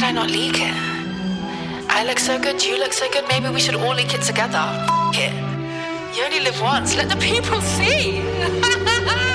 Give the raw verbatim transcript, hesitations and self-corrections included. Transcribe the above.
I not leak it? I look so good, you look so good, maybe we should all leak it together. F- it. You only live once, let the people see.